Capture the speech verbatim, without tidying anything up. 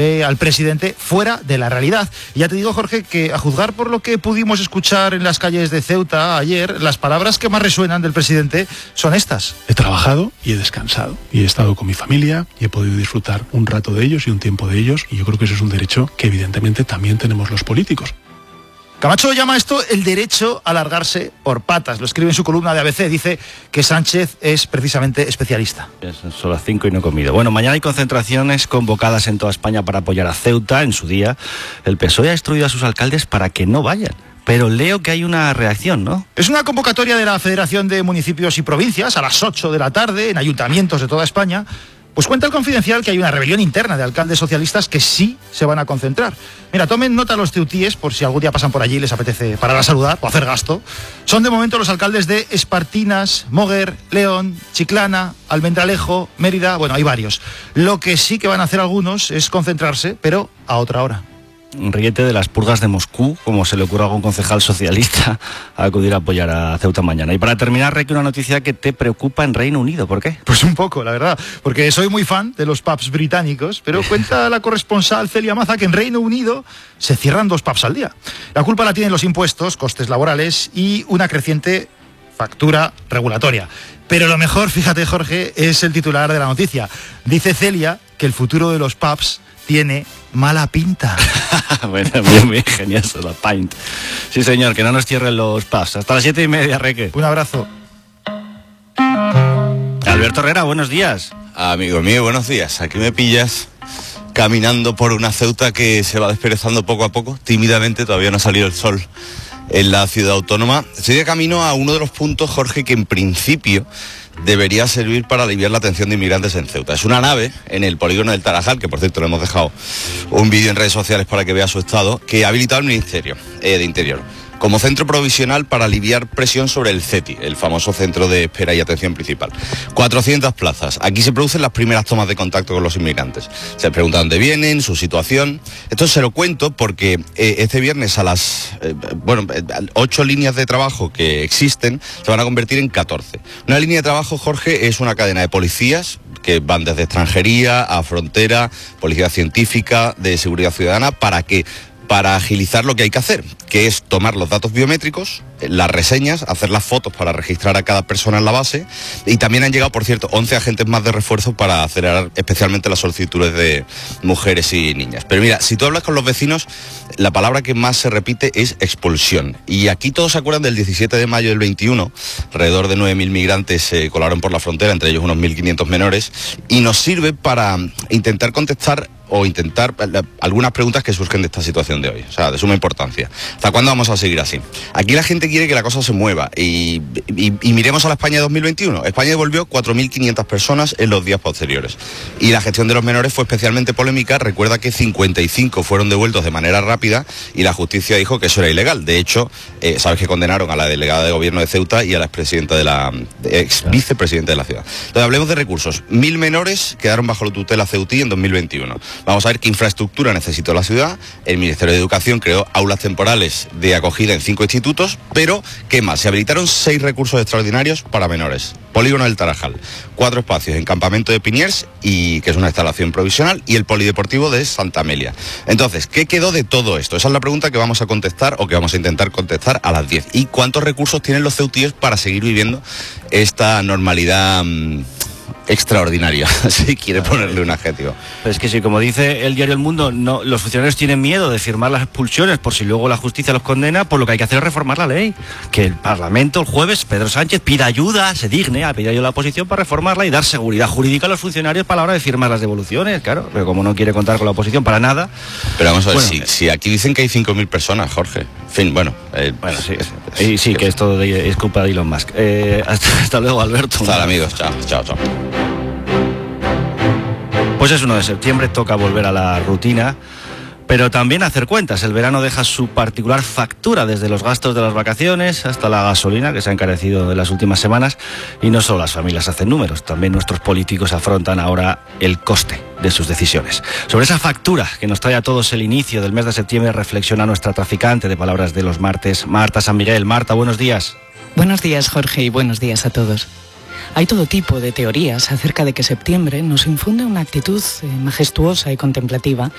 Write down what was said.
ve al presidente fuera de la realidad. Y ya te digo, Jorge, que a juzgar por lo que pudimos escuchar en las calles de Ceuta ayer, las palabras que más resuenan del presidente son estas. He trabajado y he descansado. Y he estado con mi familia y he podido disfrutar un rato de ellos y un tiempo de ellos. Y yo creo que eso es un derecho que evidentemente también tenemos los políticos. Camacho llama esto el derecho a largarse por patas. Lo escribe en su columna de A B C. Dice que Sánchez es precisamente especialista. Son las cinco y no he comido. Bueno, mañana hay concentraciones convocadas en toda España para apoyar a Ceuta. En su día, el P S O E ha instruido a sus alcaldes para que no vayan. Pero leo que hay una reacción, ¿no? Es una convocatoria de la Federación de Municipios y Provincias a las ocho de la tarde en ayuntamientos de toda España. Pues cuenta el Confidencial que hay una rebelión interna de alcaldes socialistas que sí se van a concentrar. Mira, tomen nota los ceutíes, por si algún día pasan por allí y les apetece parar a saludar o hacer gasto. Son de momento los alcaldes de Espartinas, Moguer, León, Chiclana, Almendralejo, Mérida, bueno, hay varios. Lo que sí que van a hacer algunos es concentrarse, pero a otra hora. Ríete de las purgas de Moscú, como se le ocurre a algún concejal socialista a acudir a apoyar a Ceuta mañana. Y para terminar, Reque, una noticia que te preocupa en Reino Unido. ¿Por qué? Pues un poco, la verdad, porque soy muy fan de los pubs británicos, pero cuenta la corresponsal Celia Maza que en Reino Unido se cierran dos pubs al día. La culpa la tienen los impuestos, costes laborales y una creciente factura regulatoria. Pero lo mejor, fíjate, Jorge, es el titular de la noticia. Dice Celia que el futuro de los pubs tiene mala pinta. Bueno, bien, bien ingenioso, la pint. Sí, señor, que no nos cierren los pubs. Hasta las siete y media, Reque. Un abrazo. Alberto Herrera, buenos días. Amigo mío, buenos días. Aquí me pillas caminando por una Ceuta que se va desperezando poco a poco. Tímidamente, todavía no ha salido el sol en la ciudad autónoma. Estoy de camino a uno de los puntos, Jorge, que en principio debería servir para aliviar la atención de inmigrantes en Ceuta. Es una nave en el polígono del Tarajal, que por cierto le hemos dejado un vídeo en redes sociales para que vea su estado, que ha habilitado el Ministerio eh, de Interior como centro provisional para aliviar presión sobre el CETI, el famoso centro de espera y atención principal. cuatrocientas plazas. Aquí se producen las primeras tomas de contacto con los inmigrantes. Se les pregunta dónde vienen, su situación. Esto se lo cuento porque eh, este viernes a las eh, bueno, ocho líneas de trabajo que existen se van a convertir en catorce. Una línea de trabajo, Jorge, es una cadena de policías que van desde extranjería a frontera, policía científica, de seguridad ciudadana, para que para agilizar lo que hay que hacer, que es tomar los datos biométricos, las reseñas, hacer las fotos para registrar a cada persona en la base, y también han llegado, por cierto, once agentes más de refuerzo para acelerar especialmente las solicitudes de mujeres y niñas. Pero mira, si tú hablas con los vecinos, la palabra que más se repite es expulsión. Y aquí todos se acuerdan del diecisiete de mayo del veintiuno, alrededor de nueve mil migrantes se eh, colaron por la frontera, entre ellos unos mil quinientos menores, y nos sirve para intentar contestar o intentar algunas preguntas que surgen de esta situación de hoy, o sea, de suma importancia. ¿Hasta cuándo vamos a seguir así? Aquí la gente quiere que la cosa se mueva y, y, y miremos a la España de dos mil veintiuno. España devolvió cuatro mil quinientas personas en los días posteriores. Y la gestión de los menores fue especialmente polémica. Recuerda que cincuenta y cinco fueron devueltos de manera rápida y la justicia dijo que eso era ilegal. De hecho, eh, sabes que condenaron a la delegada de gobierno de Ceuta y a la expresidenta de la ex vicepresidenta de la ciudad. Entonces, hablemos de recursos. Mil menores quedaron bajo la tutela ceutí en dos mil veintiuno. Vamos a ver qué infraestructura necesitó la ciudad. El Ministerio de Educación creó aulas temporales de acogida en cinco institutos, pero ¿qué más? Se habilitaron seis recursos extraordinarios para menores. Polígono del Tarajal, cuatro espacios en Campamento de Piniers, y que es una instalación provisional, y el Polideportivo de Santa Amelia. Entonces, ¿qué quedó de todo esto? Esa es la pregunta que vamos a contestar o que vamos a intentar contestar a las diez. ¿Y cuántos recursos tienen los ceutíes para seguir viviendo esta normalidad mmm, extraordinaria, si quiere ponerle un adjetivo? Pero es que sí, como dice el diario El Mundo, no, los funcionarios tienen miedo de firmar las expulsiones por si luego la justicia los condena, por lo que hay que hacer es reformar la ley. Que el Parlamento el jueves, Pedro Sánchez, pida ayuda, se digne a pedir ayuda a la oposición para reformarla y dar seguridad jurídica a los funcionarios para la hora de firmar las devoluciones, claro, pero como no quiere contar con la oposición para nada. Pero vamos a ver, bueno, si, eh, si aquí dicen que hay cinco mil personas, Jorge, en fin, bueno. Eh, bueno, sí, sí, sí, sí, que es todo de, es culpa de Elon Musk. Eh, hasta, hasta luego, Alberto. Hasta amigos, chao, chao, chao. Pues es uno de septiembre, toca volver a la rutina, pero también hacer cuentas. El verano deja su particular factura, desde los gastos de las vacaciones hasta la gasolina, que se ha encarecido en las últimas semanas. Y no solo las familias hacen números, también nuestros políticos afrontan ahora el coste de sus decisiones. Sobre esa factura que nos trae a todos el inicio del mes de septiembre, reflexiona nuestra traficante de palabras de los martes, Marta San Miguel. Marta, buenos días. Buenos días, Jorge, y buenos días a todos. Hay todo tipo de teorías acerca de que septiembre nos infunde una actitud majestuosa y contemplativa